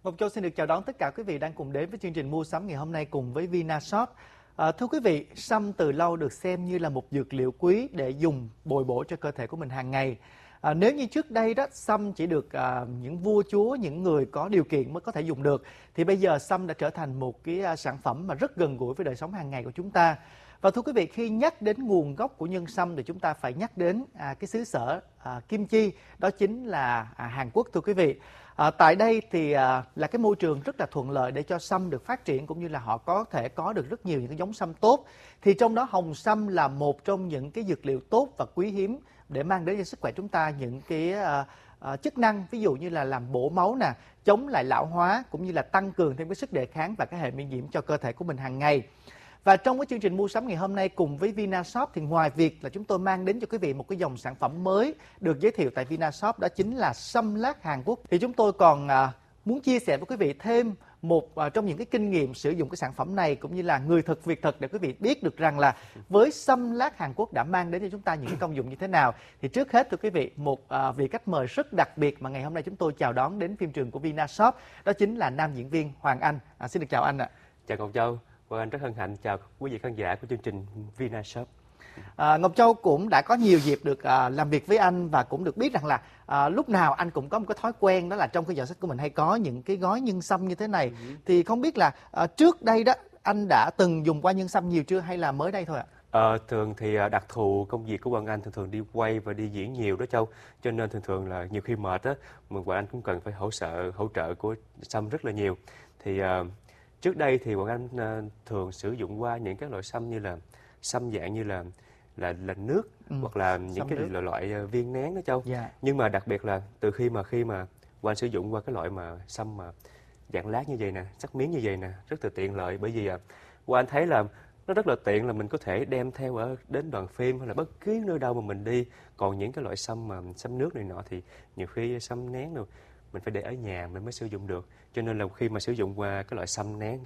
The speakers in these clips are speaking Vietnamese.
Ngọc Châu xin được chào đón tất cả quý vị đang cùng đến với chương trình mua sắm ngày hôm nay cùng với Vinashop. Thưa quý vị, sâm từ lâu được xem như là một dược liệu quý để dùng bồi bổ cho cơ thể của mình hàng ngày. Nếu như trước đây đó sâm chỉ được những vua chúa, những người có điều kiện mới có thể dùng được, thì bây giờ sâm đã trở thành một cái sản phẩm mà rất gần gũi với đời sống hàng ngày của chúng ta. Và thưa quý vị, khi nhắc đến nguồn gốc của nhân sâm thì chúng ta phải nhắc đến cái xứ sở Kim Chi, đó chính là Hàn Quốc thưa quý vị. Tại đây thì là cái môi trường rất là thuận lợi để cho sâm được phát triển, cũng như là họ có thể có được rất nhiều những cái giống sâm tốt. Thì trong đó hồng sâm là một trong những cái dược liệu tốt và quý hiếm để mang đến cho sức khỏe chúng ta những cái chức năng, ví dụ như là làm bổ máu nè, chống lại lão hóa, cũng như là tăng cường thêm cái sức đề kháng và cái hệ miễn nhiễm cho cơ thể của mình hàng ngày. Và trong cái chương trình mua sắm ngày hôm nay cùng với Vinashop thì ngoài việc là chúng tôi mang đến cho quý vị một cái dòng sản phẩm mới được giới thiệu tại Vinashop, đó chính là sâm lát Hàn Quốc, thì chúng tôi còn muốn chia sẻ với quý vị thêm một trong những cái kinh nghiệm sử dụng cái sản phẩm này, cũng như là người thực việc thực để quý vị biết được rằng là với sâm lát Hàn Quốc đã mang đến cho chúng ta những cái công dụng như thế nào. Thì trước hết thưa quý vị, một vị khách mời rất đặc biệt mà ngày hôm nay chúng tôi chào đón đến phim trường của Vinashop, đó chính là nam diễn viên Hoàng Anh. Xin được chào anh ạ. Chào Ngọc Châu. Và anh rất hân hạnh chào quý vị khán giả của chương trình Vinashop. Ngọc Châu cũng đã có nhiều dịp được làm việc với anh và cũng được biết rằng là lúc nào anh cũng có một cái thói quen, đó là trong cái giỏ sách của mình hay có những cái gói nhân sâm như thế này. Thì không biết là trước đây đó anh đã từng dùng qua nhân sâm nhiều chưa, hay là mới đây thôi ạ? Thường thì đặc thù công việc của Hoàng Anh thường đi quay và đi diễn nhiều đó Châu, cho nên thường là nhiều khi mệt á, mà Hoàng Anh cũng cần phải hỗ trợ của sâm rất là nhiều. Thì trước đây thì Hoàng Anh thường sử dụng qua những các loại sâm như là sâm dạng như là nước, hoặc là những cái loại viên nén đó Châu. Nhưng mà đặc biệt là từ khi mà Hoàng Anh sử dụng qua cái loại mà sâm mà dạng lát như vậy nè, sắc miếng như vậy nè, rất là tiện lợi, bởi vì Hoàng Anh thấy là nó rất là tiện, là mình có thể đem theo đến đoàn phim hay là bất cứ nơi đâu mà mình đi. Còn những cái loại sâm mà sâm nước này nọ thì nhiều khi sâm nén rồi mình phải để ở nhà mình mới sử dụng được, cho nên là khi mà sử dụng qua cái loại sâm nén,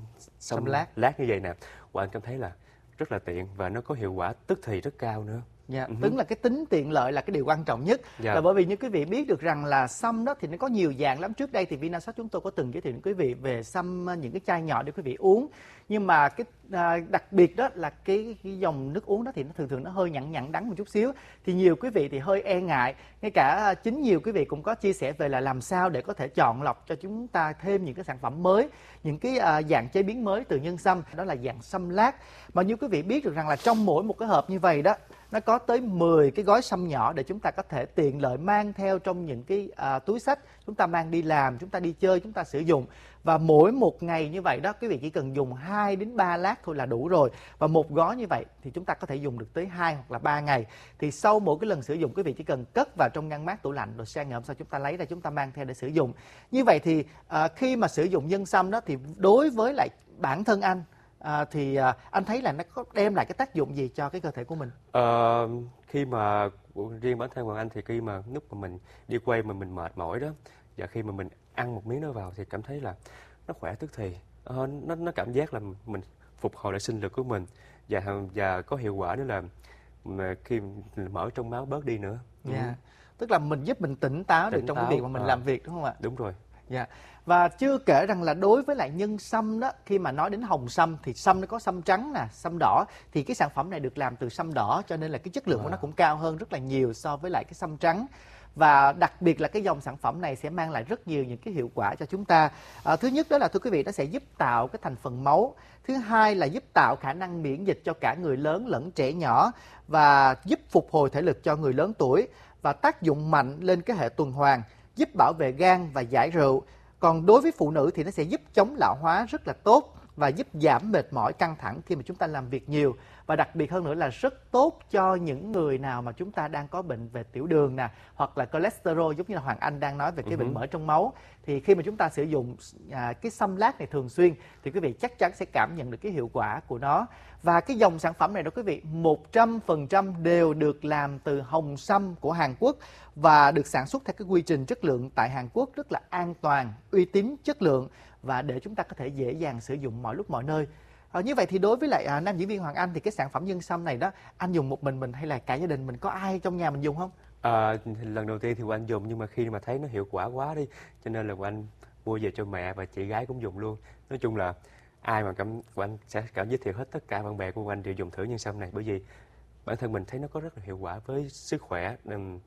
sâm lát như vậy nè, Hoàng Anh cảm thấy là rất là tiện và nó có hiệu quả tức thì rất cao nữa. Tức là cái tính tiện lợi là cái điều quan trọng nhất. Là bởi vì như quý vị biết được rằng là sâm đó thì nó có nhiều dạng lắm. Trước đây thì Vinashop chúng tôi có từng giới thiệu đến quý vị về sâm những cái chai nhỏ để quý vị uống. Nhưng mà cái đặc biệt đó là cái dòng nước uống đó thì nó thường nó hơi nhẵn đắng một chút xíu. Thì nhiều quý vị thì hơi e ngại. Ngay cả chính nhiều quý vị cũng có chia sẻ về là làm sao để có thể chọn lọc cho chúng ta thêm những cái sản phẩm mới, những cái dạng chế biến mới từ nhân sâm, đó là dạng sâm lát. Mà như quý vị biết được rằng là trong mỗi một cái hộp như vậy đó, nó có tới 10 cái gói sâm nhỏ để chúng ta có thể tiện lợi mang theo trong những cái túi xách, chúng ta mang đi làm, chúng ta đi chơi, chúng ta sử dụng. Và mỗi một ngày như vậy đó, quý vị chỉ cần dùng 2 đến 3 lát thôi là đủ rồi. Và một gói như vậy thì chúng ta có thể dùng được tới 2 hoặc là 3 ngày. Thì sau mỗi cái lần sử dụng, quý vị chỉ cần cất vào trong ngăn mát tủ lạnh, rồi sang ngày hôm sau chúng ta lấy ra, chúng ta mang theo để sử dụng. Như vậy thì khi mà sử dụng nhân sâm đó thì đối với lại bản thân anh, thì anh thấy là nó có đem lại cái tác dụng gì cho cái cơ thể của mình? Khi mà riêng bản thân Hoàng Anh thì khi mà lúc mà mình đi quay mà mình mệt mỏi đó, và khi mà mình ăn một miếng nó vào thì cảm thấy là nó khỏe tức thì, nó cảm giác là mình phục hồi lại sinh lực của mình, và có hiệu quả nữa là mà khi mỡ trong máu bớt đi nữa. Tức là mình giúp mình tỉnh táo được trong cái việc mà mình làm việc, đúng không ạ? Đúng rồi. Và chưa kể rằng là đối với lại nhân sâm đó, khi mà nói đến hồng sâm thì sâm nó có sâm trắng nè, sâm đỏ, thì cái sản phẩm này được làm từ sâm đỏ, cho nên là cái chất lượng của nó cũng cao hơn rất là nhiều so với lại cái sâm trắng. Và đặc biệt là cái dòng sản phẩm này sẽ mang lại rất nhiều những cái hiệu quả cho chúng ta. Thứ nhất đó là thưa quý vị, nó sẽ giúp tạo cái thành phần máu. Thứ hai là giúp tạo khả năng miễn dịch cho cả người lớn lẫn trẻ nhỏ, và giúp phục hồi thể lực cho người lớn tuổi, và tác dụng mạnh lên cái hệ tuần hoàn, giúp bảo vệ gan và giải rượu. Còn đối với phụ nữ thì nó sẽ giúp chống lão hóa rất là tốt, và giúp giảm mệt mỏi căng thẳng khi mà chúng ta làm việc nhiều. Và đặc biệt hơn nữa là rất tốt cho những người nào mà chúng ta đang có bệnh về tiểu đường nè, hoặc là cholesterol, giống như là Hoàng Anh đang nói về cái bệnh mỡ trong máu. Thì khi mà chúng ta sử dụng cái sâm lát này thường xuyên thì quý vị chắc chắn sẽ cảm nhận được cái hiệu quả của nó. Và cái dòng sản phẩm này đó quý vị, 100% đều được làm từ hồng sâm của Hàn Quốc, và được sản xuất theo cái quy trình chất lượng tại Hàn Quốc rất là an toàn, uy tín, chất lượng, và để chúng ta có thể dễ dàng sử dụng mọi lúc mọi nơi. Như vậy thì đối với lại nam diễn viên Hoàng Anh thì cái sản phẩm nhân sâm này đó, anh dùng một mình hay là cả gia đình mình, có ai trong nhà mình dùng không? Lần đầu tiên thì Hoàng Anh dùng, nhưng mà khi mà thấy nó hiệu quả quá đi, cho nên là Hoàng Anh mua về cho mẹ và chị gái cũng dùng luôn. Nói chung là ai mà của anh sẽ giới thiệu hết tất cả bạn bè của anh đều dùng thử nhân sâm này, bởi vì bản thân mình thấy nó có rất là hiệu quả với sức khỏe.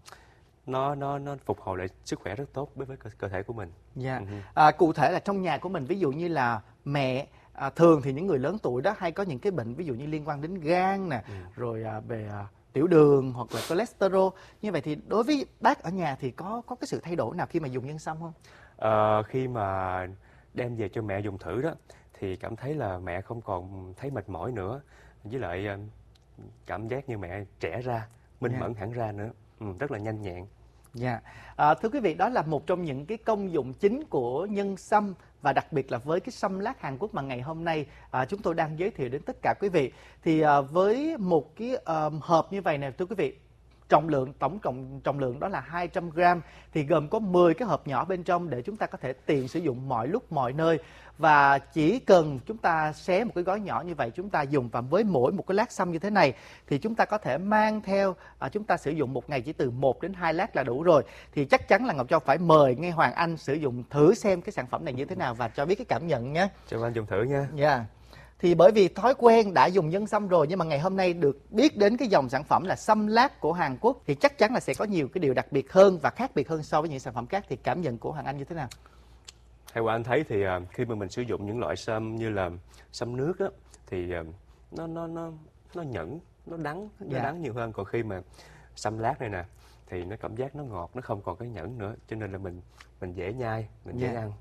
Nó phục hồi lại sức khỏe rất tốt đối với cơ thể của mình. Dạ. Cụ thể là trong nhà của mình, ví dụ như là mẹ, thường thì những người lớn tuổi đó hay có những cái bệnh ví dụ như liên quan đến gan nè, rồi về tiểu đường hoặc là cholesterol. Như vậy thì đối với bác ở nhà thì có cái sự thay đổi nào khi mà dùng nhân sâm không? Khi mà đem về cho mẹ dùng thử đó thì cảm thấy là mẹ không còn thấy mệt mỏi nữa, với lại cảm giác như mẹ trẻ ra, minh mẫn hẳn ra nữa, rất là nhanh nhẹn. Dạ. Thưa quý vị, đó là một trong những cái công dụng chính của nhân sâm, và đặc biệt là với cái sâm lát Hàn Quốc mà ngày hôm nay chúng tôi đang giới thiệu đến tất cả quý vị. Thì với một cái hộp như vậy nè thưa quý vị, tổng trọng lượng đó là 200 gram, thì gồm có 10 cái hộp nhỏ bên trong để chúng ta có thể tiện sử dụng mọi lúc mọi nơi. Và chỉ cần chúng ta xé một cái gói nhỏ như vậy, chúng ta dùng, và với mỗi một cái lát sâm như thế này thì chúng ta có thể mang theo, chúng ta sử dụng một ngày chỉ từ 1 đến 2 lát là đủ rồi. Thì chắc chắn là Ngọc Châu phải mời ngay Hoàng Anh sử dụng thử xem cái sản phẩm này như thế nào và cho biết cái cảm nhận nhé. Cho anh dùng thử nha. Dạ. Thì bởi vì thói quen đã dùng nhân sâm rồi, nhưng mà ngày hôm nay được biết đến cái dòng sản phẩm là sâm lát của Hàn Quốc thì chắc chắn là sẽ có nhiều cái điều đặc biệt hơn và khác biệt hơn so với những sản phẩm khác. Thì cảm nhận của Hoàng Anh như thế nào? Theo anh thấy thì khi mà mình sử dụng những loại sâm như là sâm nước á, thì nó nhẫn, nó đắng nhiều hơn. Còn khi mà sâm lát này nè thì nó cảm giác nó ngọt, nó không còn cái nhẫn nữa, cho nên là mình dễ nhai, mình dễ ăn.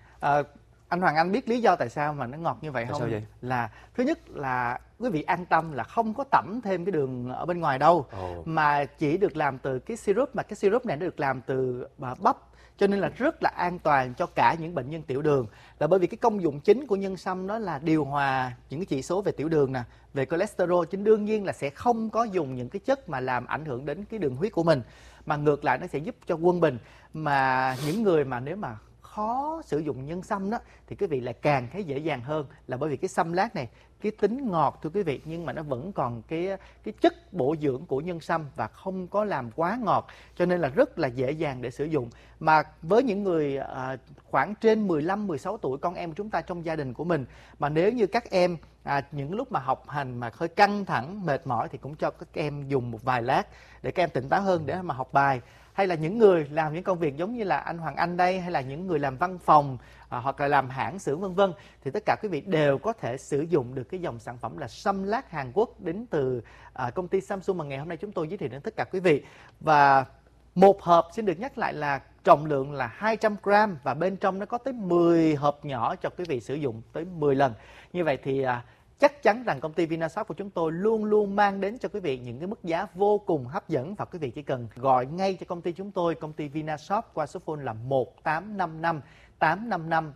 Anh Hoàng Anh biết lý do tại sao mà nó ngọt như vậy không? Sao vậy? Là thứ nhất là quý vị an tâm là không có tẩm thêm cái đường ở bên ngoài đâu, mà chỉ được làm từ cái syrup, mà cái syrup này nó được làm từ bắp, cho nên là rất là an toàn cho cả những bệnh nhân tiểu đường. Là bởi vì cái công dụng chính của nhân sâm đó là điều hòa những cái chỉ số về tiểu đường nè, về cholesterol, chính đương nhiên là sẽ không có dùng những cái chất mà làm ảnh hưởng đến cái đường huyết của mình, mà ngược lại nó sẽ giúp cho quân bình. Mà những người mà nếu mà khó sử dụng nhân sâm đó thì quý vị lại càng thấy dễ dàng hơn, là bởi vì cái sâm lát này cái tính ngọt thưa quý vị, nhưng mà nó vẫn còn cái chất bổ dưỡng của nhân sâm và không có làm quá ngọt, cho nên là rất là dễ dàng để sử dụng. Mà với những người khoảng trên 15-16 tuổi, con em của chúng ta trong gia đình của mình, mà nếu như các em những lúc mà học hành mà hơi căng thẳng, mệt mỏi thì cũng cho các em dùng một vài lát để các em tỉnh táo hơn để mà học bài. Hay là những người làm những công việc giống như là anh Hoàng Anh đây, hay là những người làm văn phòng hoặc là làm hãng xưởng vân vân, thì tất cả quý vị đều có thể sử dụng được cái dòng sản phẩm là sâm lát Hàn Quốc đến từ công ty Samsung mà ngày hôm nay chúng tôi giới thiệu đến tất cả quý vị. Và một hộp xin được nhắc lại là trọng lượng là 200 gram, và bên trong nó có tới 10 hộp nhỏ cho quý vị sử dụng tới 10 lần. Như vậy thì chắc chắn rằng công ty Vinashop của chúng tôi luôn luôn mang đến cho quý vị những cái mức giá vô cùng hấp dẫn, và quý vị chỉ cần gọi ngay cho công ty chúng tôi, công ty Vinashop, qua số phone là 1855 855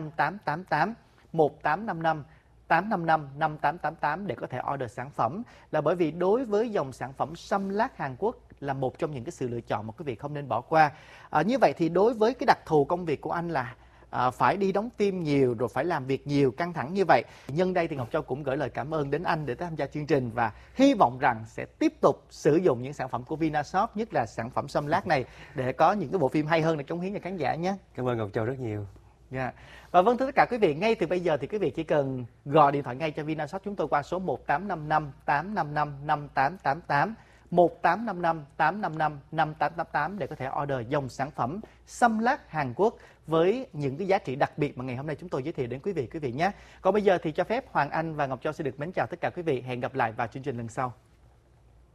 5888, 1855 855 5888 để có thể order sản phẩm. Là bởi vì đối với dòng sản phẩm sâm lát Hàn Quốc là một trong những cái sự lựa chọn mà quý vị không nên bỏ qua. Như vậy thì đối với cái đặc thù công việc của anh là phải đi đóng phim nhiều, rồi phải làm việc nhiều, căng thẳng như vậy, nhân đây thì Ngọc Châu cũng gửi lời cảm ơn đến anh để tham gia chương trình, và hy vọng rằng sẽ tiếp tục sử dụng những sản phẩm của Vinashop, nhất là sản phẩm sâm lát này, để có những cái bộ phim hay hơn để cống hiến cho khán giả nhé. Cảm ơn Ngọc Châu rất nhiều. Yeah. Và vâng, thưa tất cả quý vị, ngay từ bây giờ thì quý vị chỉ cần gọi điện thoại ngay cho Vinashop chúng tôi qua số 1855 855 5888, 1855 855 5888 để có thể order dòng sản phẩm sâm lát Hàn Quốc với những cái giá trị đặc biệt mà ngày hôm nay chúng tôi giới thiệu đến quý vị nhé. Còn bây giờ thì cho phép Hoàng Anh và Ngọc Châu sẽ được mến chào tất cả quý vị. Hẹn gặp lại vào chương trình lần sau.